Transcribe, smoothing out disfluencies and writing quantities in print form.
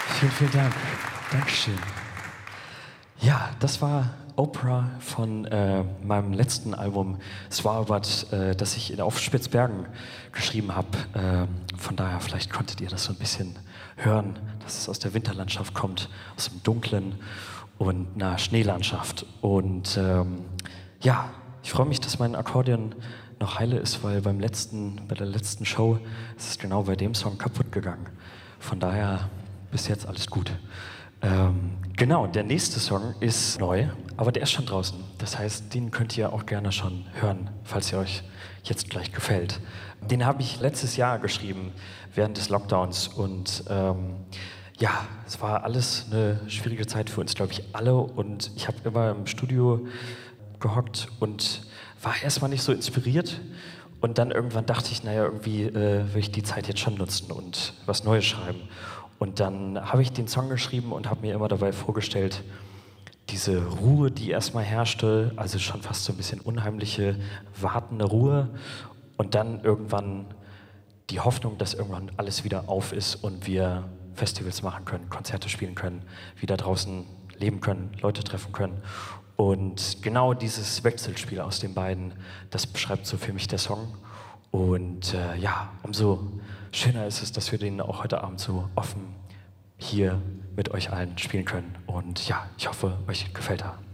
Vielen, vielen Dank. Dankeschön. Ja, das war Oprah von meinem letzten Album Svalbard, das ich auf Spitzbergen geschrieben habe. Von daher, vielleicht konntet ihr das so ein bisschen hören, dass es aus der Winterlandschaft kommt, aus dem Dunklen und einer Schneelandschaft. Und ja, ich freue mich, dass mein Akkordeon noch heile ist, weil bei der letzten Show ist es genau bei dem Song kaputt gegangen. Von daher bis jetzt alles gut. Genau, der nächste Song ist neu, aber der ist schon draußen. Das heißt, den könnt ihr auch gerne schon hören, falls ihr euch jetzt gleich gefällt. Den habe ich letztes Jahr geschrieben, während des Lockdowns. Und ja, es war alles eine schwierige Zeit für uns, glaube ich, alle. Und ich habe immer im Studio gehockt und war erstmal nicht so inspiriert. Und dann irgendwann dachte ich, naja, irgendwie will ich die Zeit jetzt schon nutzen und was Neues schreiben. Und dann habe ich den Song geschrieben und habe mir immer dabei vorgestellt, diese Ruhe, die erstmal herrschte, also schon fast so ein bisschen unheimliche, wartende Ruhe und dann irgendwann die Hoffnung, dass irgendwann alles wieder auf ist und wir Festivals machen können, Konzerte spielen können, wieder draußen leben können, Leute treffen können. Und genau dieses Wechselspiel aus den beiden, das beschreibt so für mich der Song. Und ja, umso schöner ist es, dass wir den auch heute Abend so offen hier mit euch allen spielen können. Und ja, ich hoffe, euch gefällt er.